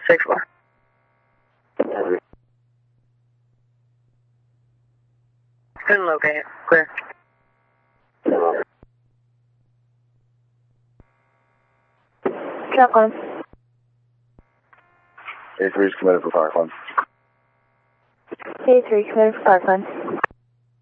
6-4. Couldn't locate it. Clear. Parkland. A3 is committed for Parkland. A3 committed for Parkland.